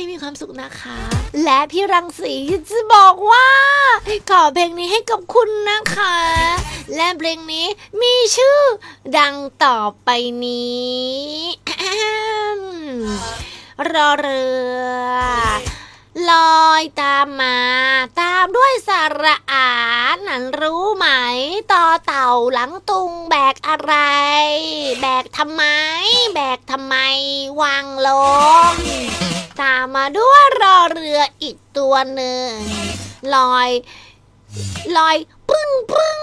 มีความสุขนะคะและพี่รังสีจะบอกว่าขอเพลงนี้ให้กับคุณนะคะและเพลงนี้มีชื่อดังต่อไปนี้รอเรือลอยตามมาตามด้วยสระอานั้นรู้ไหมต่อเต่าหลังตุงแบกอะไรแบกทำไมวางลงตามมาด้วยรอเรืออีกตัวหนึ่งลอยปึ้ง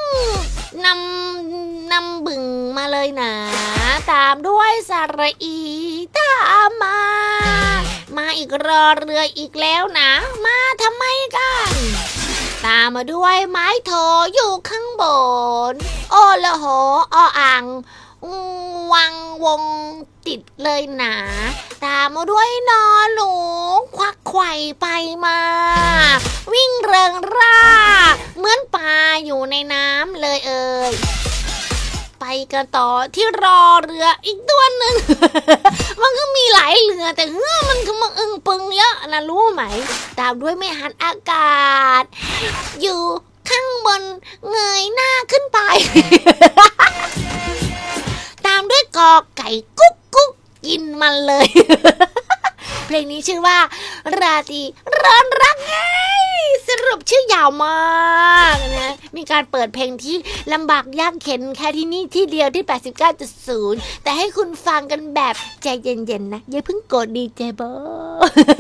นำบึงมาเลยนะตามด้วยสระอีตามมาอีกรอเรืออีกแล้วนะมาทำไมกันตามมาด้วยไม้โทอยู่ข้างบนโอละโหออ่างวังวงติดเลยนะตามมาด้วยนอหนูควักไขว่ไปมาวิ่งเริงร่าเหมือนปลาอยู่ในน้ำเลยไปกันต่อที่รอเรืออีกตัวหนึ่ง มันก็มีหลายเรือแต่มันก็มาอึ้งปึงเยอะนะรู้ไหมตามด้วยแม่หันอากาศอยู่ข้างบนเงยหน้าขึ้นไป ตามด้วยกอไก่กุ๊กกินมันเลย เพลงนี้ชื่อว่าราตรีร้อนรักไงสรุปชื่อยาวมากนะมีการเปิดเพลงที่ลำบากยากเข็นแค่ที่นี่ที่เดียวที่ 89.0 แต่ให้คุณฟังกันแบบใจเย็นๆนะอย่าเพิ่งกดดีเจโบ